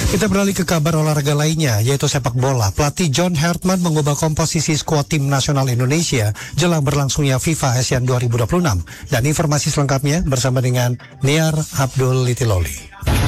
Kita beralih ke kabar olahraga lainnya, yaitu sepak bola. Pelatih John Hartman mengubah komposisi skuad tim nasional Indonesia jelang berlangsungnya FIFA ASEAN 2026. Dan informasi selengkapnya bersama dengan Niar Abdul Litiloli.